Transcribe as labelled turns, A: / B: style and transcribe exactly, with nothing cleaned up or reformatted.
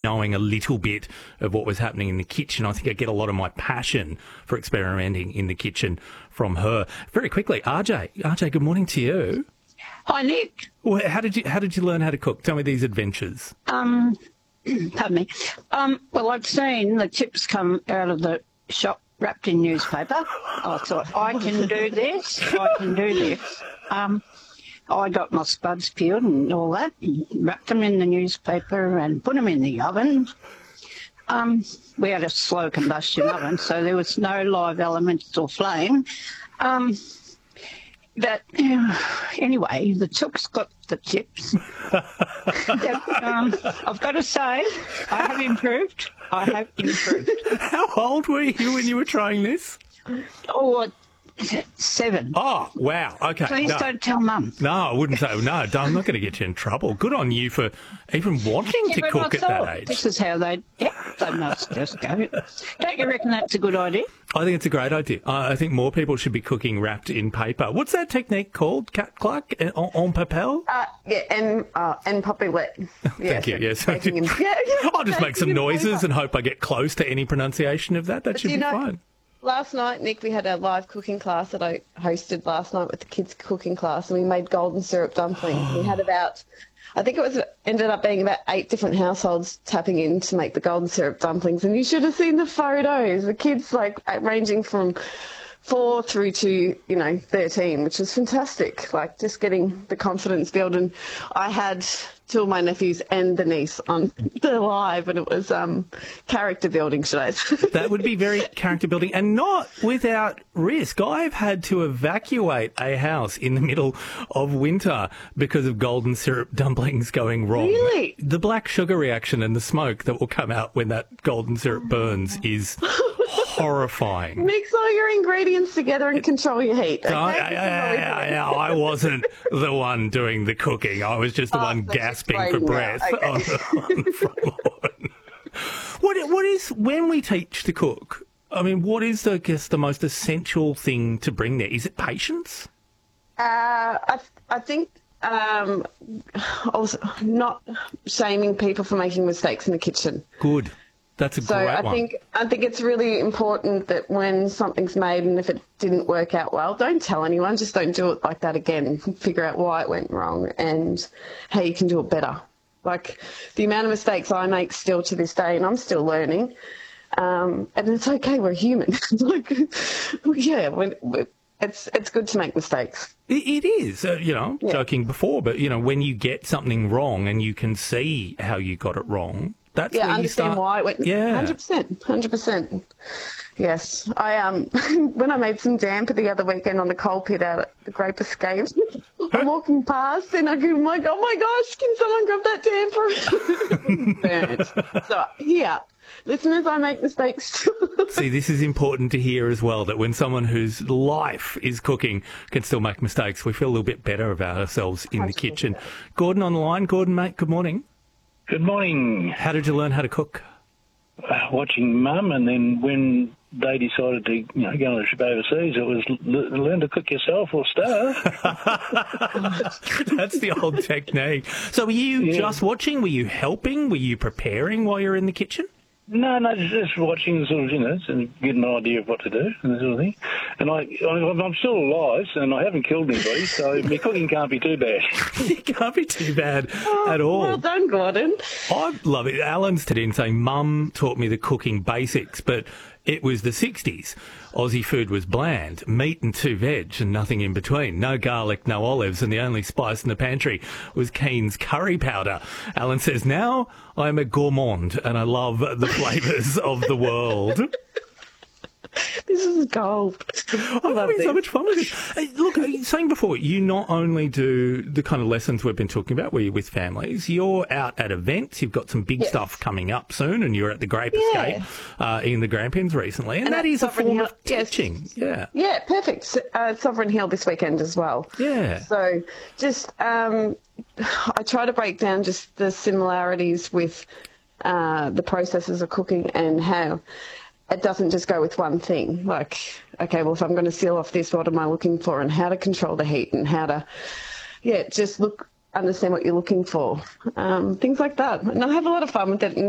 A: knowing a little bit of what was happening in the kitchen. I think I get a lot of my passion for experimenting in the kitchen from her. Very quickly, R J. R J, good morning to you.
B: Hi, Nick.
A: Well, how did you how did you learn how to cook? Tell me these adventures.
B: Um, pardon me. Um, well, I'd seen the chips come out of the shop wrapped in newspaper. I thought, I can do this. I can do this. Um, I got my spuds peeled and all that, and wrapped them in the newspaper and put them in the oven. Um, we had a slow combustion oven, so there was no live elements or flame. Um, But uh, anyway, the Tooks got the chips. that, um, I've got to say, I have improved. I have improved.
A: How old were you when you were trying this?
B: Oh, seven.
A: Oh, wow. Okay.
B: Please
A: no.
B: don't tell Mum.
A: No, I wouldn't say. No, I'm not going to get you in trouble. Good on you for even wanting
B: Yeah,
A: to
B: but
A: cook
B: I
A: at
B: thought
A: that age.
B: This is how they, yeah, they must just go. Don't you reckon that's a good idea?
A: I think it's a great idea. I I think more people should be cooking wrapped in paper. What's that technique called, Kat Clark? En, en papel?
C: Uh, yeah, and uh, and poppy wet.
A: Thank you. Yes.
C: Baking in- yeah, yeah,
A: I'll just make some
C: baking in
A: noises
C: paper.
A: and hope I get close to any pronunciation of that. That
C: But
A: should
C: you
A: be
C: know-
A: fine.
C: Last night, Nick, we had a live cooking class that I hosted last night with the kids' cooking class, and we made golden syrup dumplings. We had about, I think it was ended up being about eight different households tapping in to make the golden syrup dumplings, and you should have seen the photos. The kids, like, ranging from four through to, you know, thirteen, which was fantastic. Like, just getting the confidence built. And I had two of my nephews and the niece on the live, and it was um, character building, should I say.
A: That would be very character building and not without risk. I've had to evacuate a house in the middle of winter because of golden syrup dumplings going wrong.
C: Really?
A: The black sugar reaction and the smoke that will come out when that golden syrup burns is horrifying.
C: Mix all your ingredients together and control your heat. Okay?
A: I, I, I, I wasn't the one doing the cooking. I was just the
C: Oh,
A: one
C: so
A: gasping
C: just
A: for
C: waiting
A: breath
C: out. Okay.
A: on, the, on the front lawn. What, what is, when we teach to cook, I mean, what is, I guess, the most essential thing to bring there? Is it patience?
C: Uh, I, I think um, also not shaming people for making mistakes in the kitchen.
A: Good. That's a
C: So
A: great
C: I
A: one.
C: think I think it's really important that when something's made and if it didn't work out well, don't tell anyone. Just don't do it like that again. Figure out why it went wrong and how you can do it better. Like the amount of mistakes I make still to this day, and I'm still learning. Um, and it's okay. We're human. like, yeah, when, it's it's good to make mistakes.
A: It, it is, uh, you know,
C: Yeah.
A: joking before, but, you know, when you get something wrong and you can see how you got it wrong, that's
C: Yeah,
A: when you
C: understand
A: start.
C: why it went.
A: Yeah.
C: Hundred percent, hundred percent. Yes, I um when I made some damper the other weekend on the coal pit out at the Grape Escape, I'm walking past and I go, my God, oh my gosh, can someone grab that damper? Burnt. So yeah, listeners, I make mistakes too.
A: See, this is important to hear as well, that when someone whose life is cooking can still make mistakes, we feel a little bit better about ourselves in the kitchen. Gordon on the line. Gordon, mate, good morning.
D: Good morning.
A: How did you learn how to cook?
D: Uh, watching Mum, and then when they decided to, you know, go on a trip overseas, it was l- learn to cook yourself or starve.
A: That's the old technique. So were you
D: Yeah.
A: just watching? Were you helping? Were you preparing while you were in the kitchen?
D: No, no, just, just watching, sort of, you know, and get an idea of what to do and that sort of thing. And I, I, I'm still alive, and I haven't killed anybody, so my cooking can't be too bad.
A: It can't be too bad at all.
C: Well done, Gordon.
A: I love it. Alan's today in saying, Mum taught me the cooking basics, but it was the sixties. Aussie food was bland, meat and two veg and nothing in between. No garlic, no olives, and the only spice in the pantry was Keen's curry powder. Alan says, now I'm a gourmand and I love the flavours of the world.
C: This is gold. I
A: I'm
C: love
A: having so
C: this.
A: much fun with it. Hey, look, you were saying before, you not only do the kind of lessons we've been talking about where you're with families, you're out at events, you've got some big
C: Yes.
A: stuff coming up soon, and you're at the Grape
C: Yeah.
A: Escape uh, in the Grampians recently, and,
C: And
A: that
C: that's
A: is a
C: Sovereign
A: form
C: Hill.
A: of
C: Yes.
A: teaching. Yeah.
C: Yeah, perfect. Uh, Sovereign Hill this weekend as well.
A: Yeah.
C: So just, um, I try to break down just the similarities with uh, the processes of cooking and how it doesn't just go with one thing. Like, okay, well, if I'm going to seal off this, what am I looking for, and how to control the heat, and how to, yeah, just look, understand what you're looking for, um, things like that. And I have a lot of fun with it. And